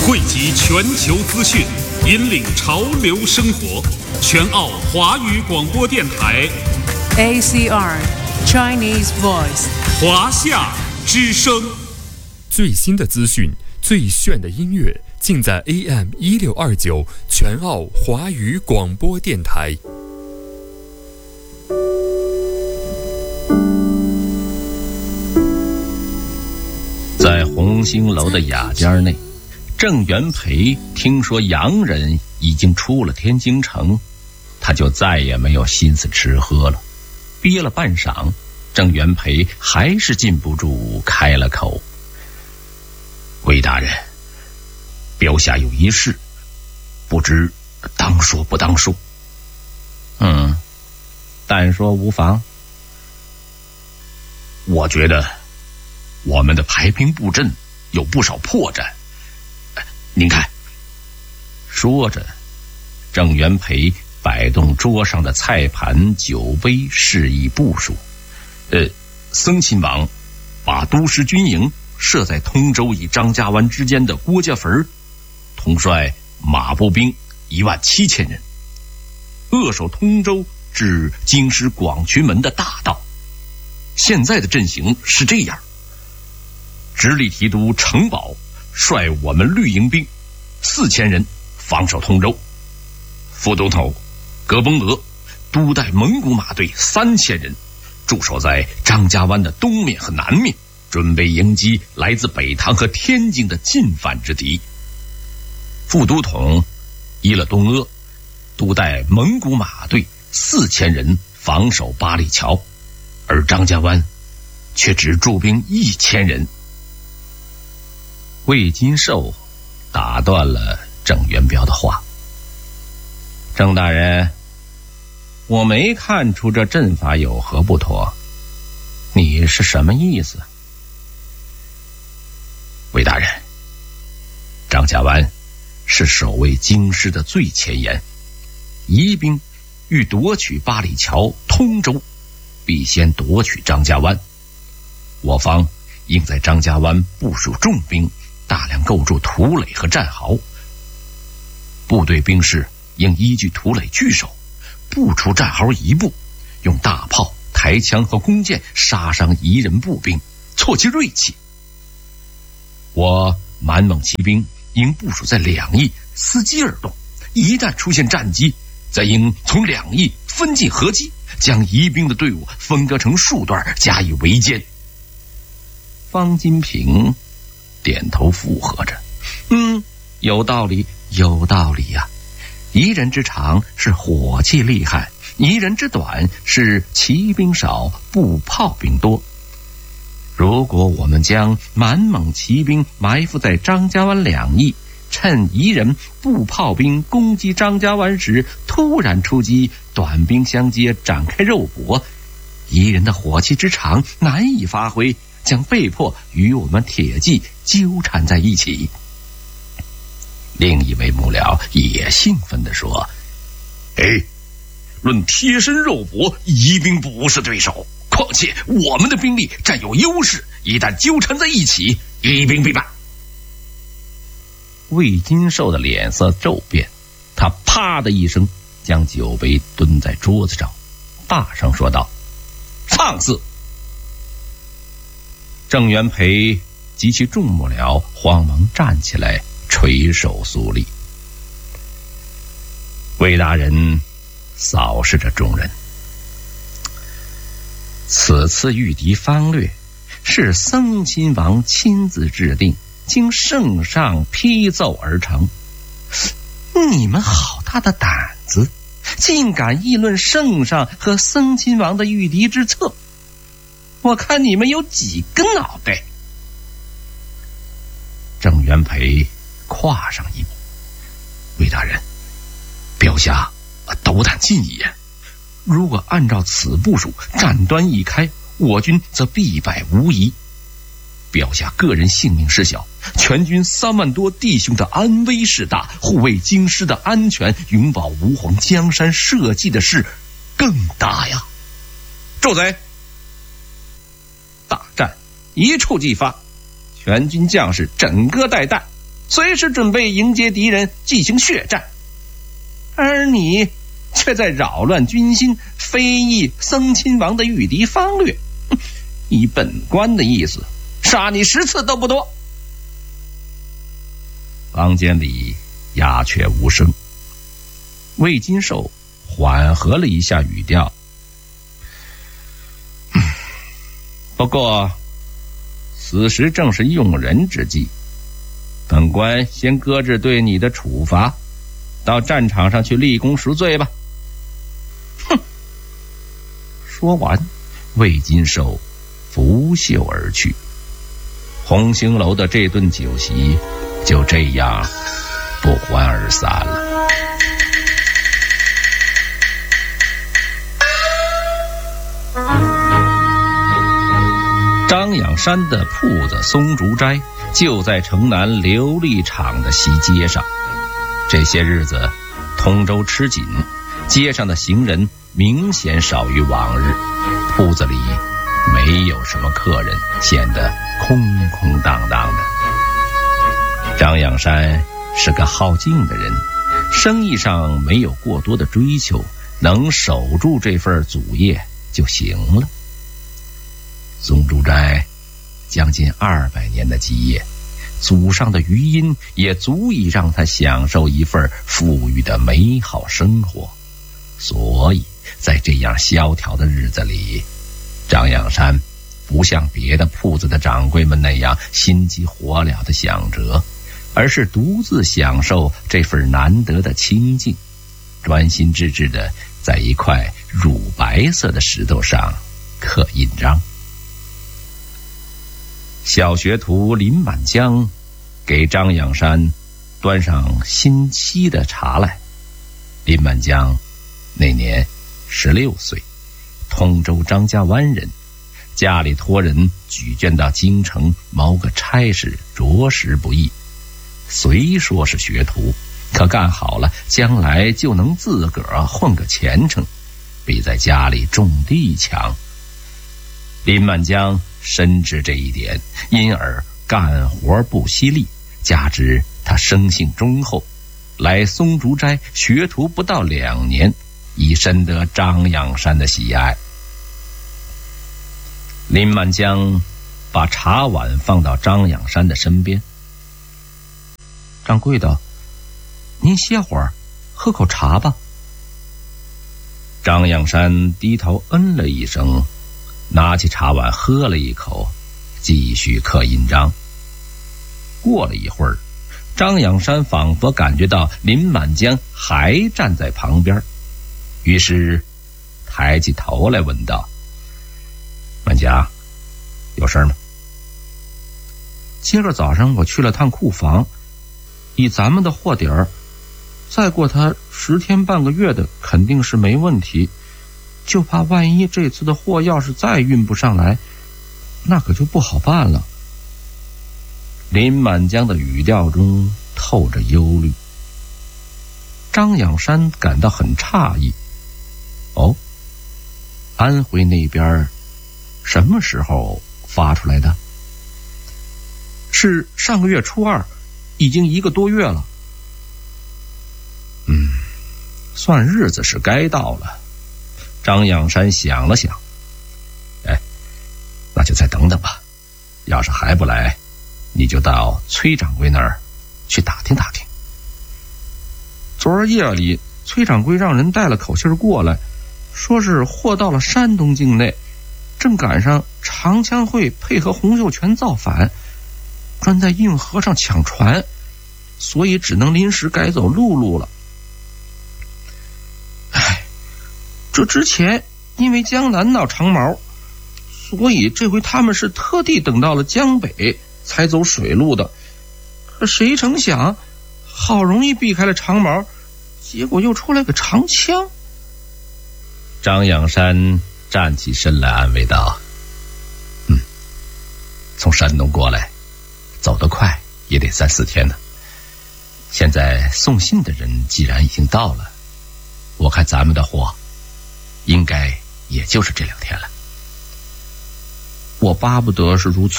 汇集全球资讯，引领潮流生活。全澳华语广播电台 ACR Chinese Voice 华夏之声。 最新的资讯，最炫的音乐，尽在 AM1629全澳华语广播电台。 在红星楼的雅间内，郑元培听说洋人已经出了天津城，他就再也没有心思吃喝了。憋了半晌，郑元培还是禁不住开了口：“魏大人，标下有一事，不知当说不当说？”“但说无妨。”“我觉得我们的排兵布阵有不少破绽，您看。”说着，郑元培摆动桌上的菜盘酒杯，示意部署。僧亲王把都师军营设在通州与张家湾之间的郭家坟，统帅马步兵17000人，扼守通州至京师广渠门的大道。现在的阵型是这样：直隶提督程宝率我们绿营兵4000人防守通州，副都头葛崩德督带蒙古马队3000人驻守在张家湾的东面和南面，准备迎击来自北塘和天津的进犯之敌。副都统伊勒东阿督带蒙古马队4000人防守八里桥，而张家湾却只驻兵1000人。魏金寿打断了郑元彪的话：“郑大人，我没看出这阵法有何不妥，你是什么意思？”“魏大人，张家湾是守卫京师的最前沿，夷兵欲夺取八里桥、通州，必先夺取张家湾。我方应在张家湾部署重兵，大量构筑土垒和战壕。部队兵士应依据土垒据守，不出战壕一步，用大炮、抬枪和弓箭杀伤夷人步兵，挫其锐气。我满蒙骑兵应部署在两翼，伺机而动，一旦出现战机，则应从两翼分进合击，将夷兵的队伍分割成数段，加以围歼。”方金平点头附和着：“有道理，有道理呀。夷人之长是火器厉害，夷人之短是骑兵少，步炮兵多。如果我们将满蒙骑兵埋伏在张家湾两翼，趁夷人步炮兵攻击张家湾时突然出击，短兵相接，展开肉搏，夷人的火器之长难以发挥，将被迫与我们铁骑纠缠在一起。”另一位幕僚也兴奋地说：“论贴身肉搏，夷兵不是对手，况且我们的兵力占有优势，一旦纠缠在一起，夷兵必败。”魏金寿的脸色骤变，他啪的一声将酒杯蹲在桌子上，大声说道：“放肆！”郑元培及其众幕僚慌忙站起来，垂手肃立。魏大人扫视着众人：“此次御敌方略是僧亲王亲自制定，经圣上批奏而成。你们好大的胆子，竟敢议论圣上和僧亲王的御敌之策！我看你们有几根脑袋！”郑元培跨上一步：“魏大人，标下斗胆进言，如果按照此部署，战端一开，我军则必败无疑。标下个人性命事小，全军3万多弟兄的安危事大，护卫京师的安全，永保吾皇江山社稷的事更大呀！”“住嘴！”大战一触即发，全军将士整个带弹， 随时准备迎接敌人进行血战，而你却在扰乱军心，非议僧亲王的御敌方略。以本官的意思，杀你10次都不多。房间里鸦雀无声，魏金寿缓和了一下语调。不过此时正是用人之际，本官先搁置对你的处罚，到战场上去立功赎罪吧。哼！说完，魏金寿拂袖而去。红星楼的这顿酒席就这样不欢而散了。张养山的铺子松竹斋就在城南琉璃厂的西街上。这些日子通州吃紧，街上的行人明显少于往日，铺子里没有什么客人，显得空空荡荡的。张养山是个好静的人，生意上没有过多的追求，能守住这份祖业就行了。松竹斋将近200年的基业，祖上的余荫也足以让他享受一份富裕的美好生活，所以在这样萧条的日子里，张养山不像别的铺子的掌柜们那样心急火燎的想辙，而是独自享受这份难得的清静，专心致志地在一块乳白色的石头上刻印章。小学徒林满江给张养山端上新沏的茶来。林满江那年16岁，通州张家湾人，家里托人举荐到京城谋个差事，着实不易。虽说是学徒，可干好了，将来就能自个儿混个前程，比在家里种地强。林满江深知这一点，因而干活不惜力，加之他生性忠厚，来松竹斋学徒不到2年，已深得张养山的喜爱。林满江把茶碗放到张养山的身边。掌柜的，您歇会儿，喝口茶吧。张养山低头嗯了一声，拿起茶碗喝了一口，继续刻印章。过了一会儿，张养山仿佛感觉到林满江还站在旁边，于是抬起头来问道：满江，有事吗？今儿早上我去了趟库房，以咱们的货底儿，再过他10天半个月的肯定是没问题，就怕万一这次的货要是再运不上来，那可就不好办了。林满江的语调中透着忧虑。张养山感到很诧异。哦，安徽那边什么时候发出来的？是上个月初2，已经1个多月了。算日子是该到了。张养山想了想，那就再等等吧。要是还不来，你就到崔掌柜那儿去打听打听。昨儿夜里，崔掌柜让人带了口信过来，说是货到了山东境内，正赶上长江会配合洪秀全造反，专在运河上抢船，所以只能临时改走陆路了。这之前因为江南闹长毛，所以这回他们是特地等到了江北才走水路的。可谁成想，好容易避开了长毛，结果又出来个长枪。张养山站起身来安慰道：从山东过来，走得快也得3、4天呢。现在送信的人既然已经到了，我看咱们的货应该也就是这2天了。我巴不得是如此，